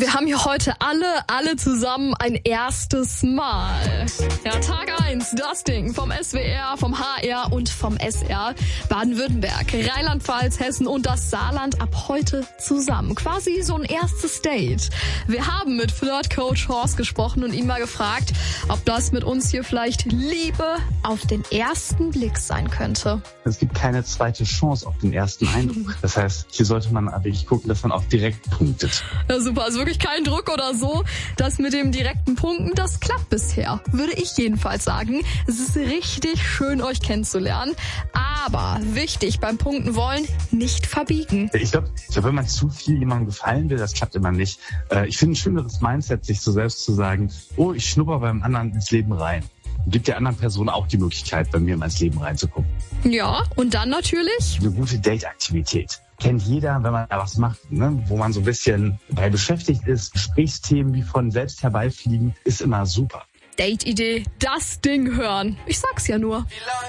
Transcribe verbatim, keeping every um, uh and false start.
Wir haben hier heute alle, alle zusammen ein erstes Mal. Ja, Tag eins, das Ding vom S W R, vom H R und vom S R. Baden-Württemberg, Rheinland-Pfalz, Hessen und das Saarland ab heute zusammen. Quasi so ein erstes Date. Wir haben mit Flirt-Coach Horst gesprochen und ihn mal gefragt, ob das mit uns hier vielleicht Liebe auf den ersten Blick sein könnte. Es gibt keine zweite Chance auf den ersten Eindruck. Das heißt, hier sollte man wirklich gucken, dass man auch direkt punktet. Ja, super, also wirklich kein Druck oder so. Das mit dem direkten Punkten, das klappt bisher, würde ich jedenfalls sagen. Es ist richtig schön, euch kennenzulernen. Aber wichtig beim Punkten wollen, nicht verbiegen. Ich glaube, ich glaub, wenn man zu viel jemandem gefallen will, das klappt immer nicht. Ich finde ein schöneres Mindset, sich so selbst zu sagen, oh, ich schnupper beim anderen ins Leben rein. Gibt der anderen Person auch die Möglichkeit, bei mir ins Leben reinzugucken. Ja, und dann natürlich eine gute Date-Aktivität. Kennt jeder, wenn man da was macht, ne? Wo man so ein bisschen bei beschäftigt ist. Gesprächsthemen, die von selbst herbeifliegen, ist immer super. Date-Idee, das Ding hören. Ich sag's ja nur.